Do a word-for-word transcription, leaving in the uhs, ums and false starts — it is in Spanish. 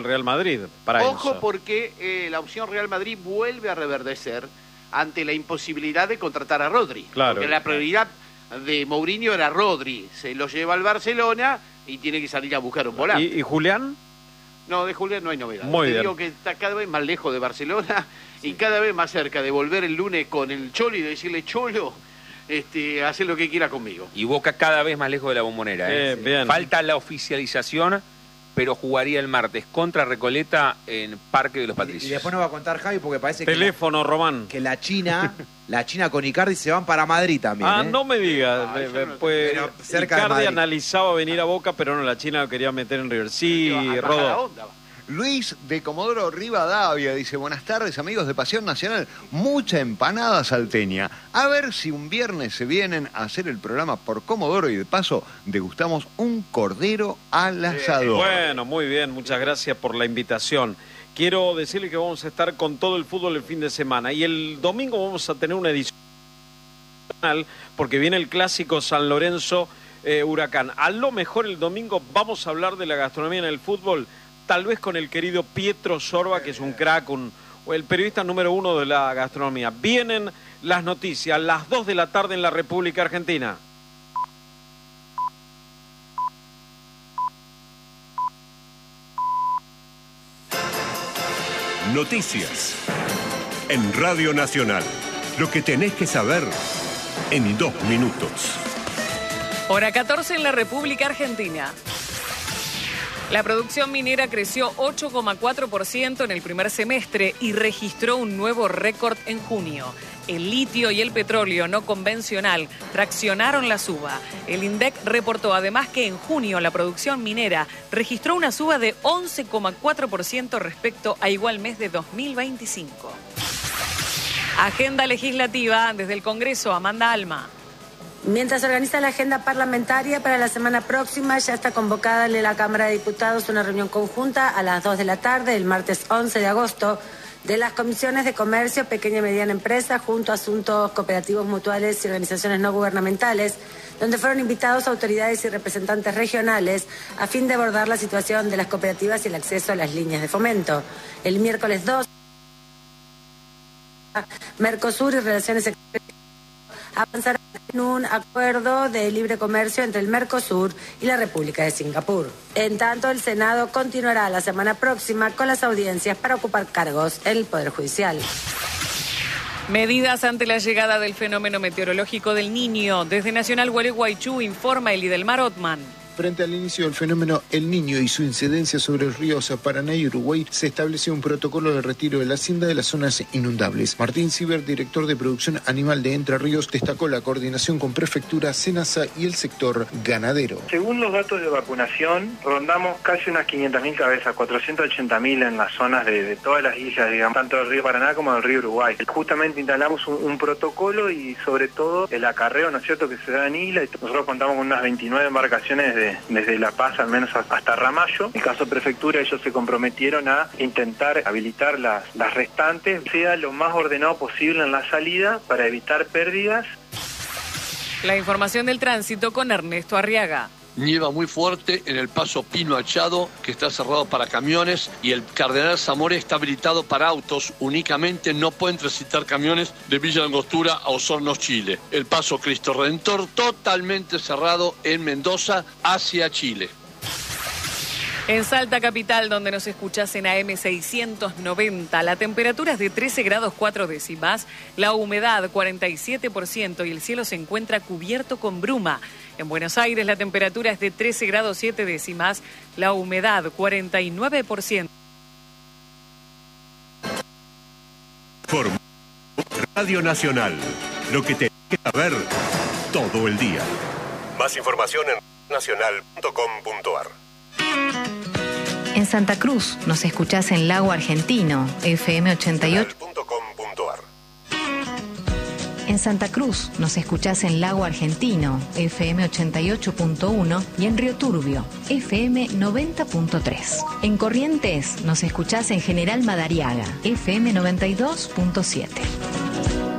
Real Madrid para Ojo Enzo. porque eh, la opción Real Madrid vuelve a reverdecer ante la imposibilidad de contratar a Rodri. Claro. Porque la prioridad de Mourinho era Rodri. Se lo lleva al Barcelona y tiene que salir a buscar un volante. ¿Y, y Julián? No, de Julián no hay novedad. Muy Te bien. digo que está cada vez más lejos de Barcelona y cada vez más cerca de volver el lunes con el Cholo y decirle, Cholo, este, hace lo que quiera conmigo. Y Boca cada vez más lejos de la Bombonera. ¿eh? Eh, bien. Falta la oficialización, pero jugaría el martes contra Recoleta en Parque de los Patricios. Y después nos va a contar Javi porque parece Teléfono, que la, Román. que la China, la China con Icardi se van para Madrid también. Ah, ¿eh? no me digas. Ah, Me- eso me- no- pues, pero cerca de Icardi Madrid. analizaba venir a Boca, pero no, la China lo quería meter en River. Sí, Baja la Rodo. onda, va. Luis de Comodoro Rivadavia dice, buenas tardes amigos de Pasión Nacional, mucha empanada salteña. A ver si un viernes se vienen a hacer el programa por Comodoro y de paso degustamos un cordero al asador. Bueno, muy bien, muchas gracias por la invitación. Quiero decirle que vamos a estar con todo el fútbol el fin de semana y el domingo vamos a tener una edición porque viene el clásico San Lorenzo eh, Huracán. A lo mejor el domingo vamos a hablar de la gastronomía en el fútbol, tal vez con el querido Pietro Sorba, que es un crack, un, el periodista número uno de la gastronomía. Vienen las noticias, las dos de la tarde en la República Argentina. Noticias en Radio Nacional. Lo que tenés que saber en dos minutos. Hora catorce en la República Argentina. La producción minera creció ocho coma cuatro por ciento en el primer semestre y registró un nuevo récord en junio. El litio y el petróleo no convencional traccionaron la suba. El INDEC reportó además que en junio la producción minera registró una suba de once coma cuatro por ciento respecto a igual mes de dos mil veinticinco. Agenda legislativa desde el Congreso, Amanda Alma. Mientras se organiza la agenda parlamentaria para la semana próxima, ya está convocada en la Cámara de Diputados una reunión conjunta a las dos de la tarde, el martes once de agosto, de las comisiones de comercio, pequeña y mediana empresa, junto a asuntos cooperativos mutuales y organizaciones no gubernamentales, donde fueron invitados autoridades y representantes regionales a fin de abordar la situación de las cooperativas y el acceso a las líneas de fomento. El miércoles dos, Mercosur y Relaciones Exteriores avanzará en un acuerdo de libre comercio entre el Mercosur y la República de Singapur. En tanto, el Senado continuará la semana próxima con las audiencias para ocupar cargos en el Poder Judicial. Medidas ante la llegada del fenómeno meteorológico del Niño. Desde Nacional Gualeguaychú informa Elidelmar Otman. Frente al inicio del fenómeno El Niño y su incidencia sobre los ríos Paraná y Uruguay, se estableció un protocolo de retiro de la hacienda de las zonas inundables. Martín Ciber, director de producción animal de Entre Ríos, destacó la coordinación con Prefectura, Senasa y el sector ganadero. Según los datos de vacunación, rondamos casi unas quinientas mil cabezas, cuatrocientas ochenta mil en las zonas de, de todas las islas, digamos, tanto del río Paraná como del río Uruguay. Justamente instalamos un, un protocolo y sobre todo el acarreo, ¿no es cierto?, que se da en isla. Nosotros contamos con unas veintinueve embarcaciones de desde La Paz al menos hasta Ramallo. En el caso de Prefectura, ellos se comprometieron a intentar habilitar las, las restantes, sea lo más ordenado posible en la salida para evitar pérdidas. La información del tránsito con Ernesto Arriaga. Nieva muy fuerte en el paso Pino Achado, que está cerrado para camiones, y el Cardenal Zamora está habilitado para autos. Únicamente no pueden transitar camiones de Villa Angostura a Osorno, Chile. El paso Cristo Redentor totalmente cerrado en Mendoza hacia Chile. En Salta Capital, donde nos escuchás en A M seiscientos noventa, la temperatura es de trece grados cuatro décimas, la humedad cuarenta y siete por ciento y el cielo se encuentra cubierto con bruma. En Buenos Aires la temperatura es de trece grados siete décimas, la humedad cuarenta y nueve por ciento. Por Radio Nacional, lo que tenés que saber todo el día. Más información en nacional punto com punto ar. En Santa Cruz nos escuchás en Lago Argentino, F M ochenta y ocho punto com punto ar. En Santa Cruz nos escuchás en Lago Argentino, F M ochenta y ocho punto uno y en Río Turbio, F M noventa punto tres. En Corrientes nos escuchás en General Madariaga, F M noventa y dos punto siete.